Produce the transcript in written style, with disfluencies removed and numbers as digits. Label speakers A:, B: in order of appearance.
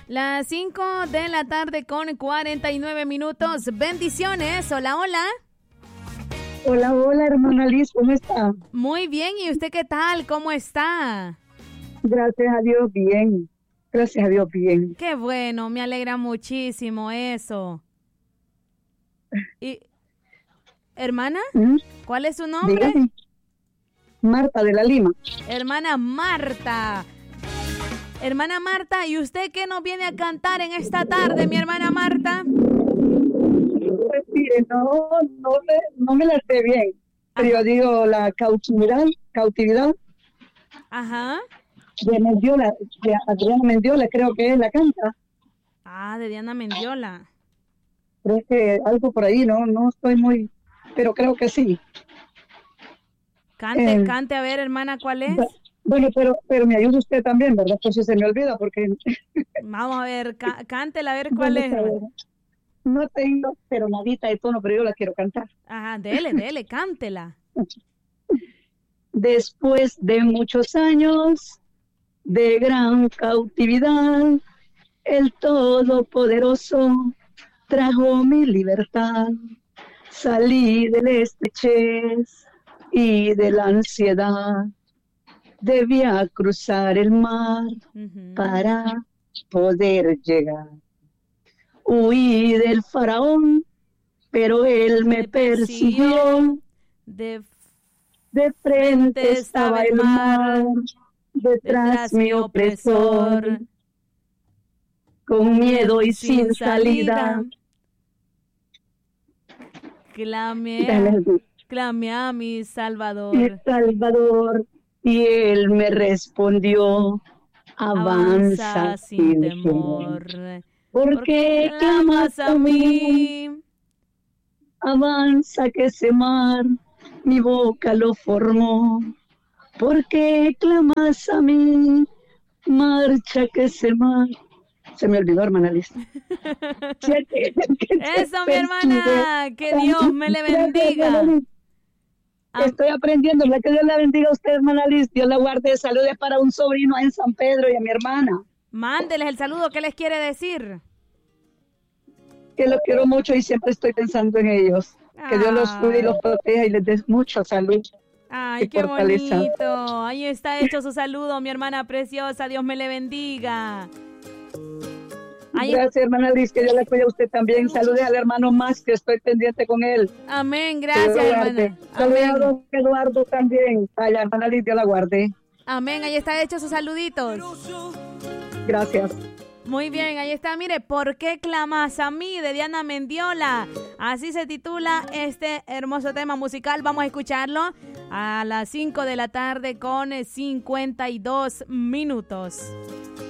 A: Las 5 de la tarde con 49 minutos. Bendiciones. Hola, hola.
B: Hola, hola, hermana Liz, ¿cómo está?
A: Muy bien, ¿y usted qué tal? ¿Cómo está?
B: Gracias a Dios, bien. Gracias a Dios, bien.
A: Qué bueno, me alegra muchísimo eso. Y, hermana,
B: ¿Mm?
A: ¿cuál es su nombre?
B: Dígame. Marta de la Lima.
A: Hermana Marta. Hermana Marta, ¿y usted qué nos viene a cantar en esta tarde, mi hermana Marta?
B: Pues mire, no me la sé bien, pero yo digo la cautividad
A: Ajá.
B: de Mendiola, de Adriana Mendiola, creo que es la canta.
A: Ah, de Diana Mendiola.
B: Creo que algo por ahí, no estoy muy, pero creo que sí.
A: Cante, a ver, hermana, ¿cuál es?
B: Bueno, pero me ayuda usted también, ¿verdad? Por si se me olvida, porque...
A: Vamos a ver, cántela, a ver cuál es, hermana.
B: No tengo, pero nadita de tono, pero yo la quiero cantar.
A: Ajá, dele, cántela.
B: Después de muchos años de gran cautividad, el Todopoderoso trajo mi libertad. Salí del estrechez y de la ansiedad. Debía cruzar el mar para poder llegar. Huí del faraón, pero él me persiguió. De frente estaba el mar, detrás mi opresor. Con miedo y sin salida,
A: clamé a mi Salvador.
B: Mi Salvador, y él me respondió, avanza sin temor. ¿Por qué clamas a mí? Avanza que ese mar mi boca lo formó. ¿Por qué clamas a mí? Marcha que ese mar. Se me olvidó, hermana Liz.
A: Eso, mi hermana, que Dios me le bendiga.
B: Estoy aprendiendo, que Dios la bendiga a usted, hermana Liz. Dios la guarde. Saludos para un sobrino en San Pedro y a mi hermana.
A: Mándeles el saludo, ¿qué les quiere decir?
B: Que los quiero mucho y siempre estoy pensando en ellos. Que Dios los cuide y los proteja y les dé mucha salud.
A: Ay, qué bonito. Ahí está hecho su saludo, mi hermana preciosa. Dios me le bendiga.
B: Gracias, hermana Liz, que Dios la cuide a usted también. Salude al hermano más, que estoy pendiente con él.
A: Amén, gracias, hermana.
B: Salude a don Eduardo también. Ay, la hermana Liz, Dios la guarde.
A: Amén, ahí está hecho sus saluditos.
B: Gracias.
A: Muy bien, ahí está, mire, ¿por qué clamas a mí? De Diana Mendiola. Así se titula este hermoso tema musical. Vamos a escucharlo a las 5 de la tarde con 52 minutos.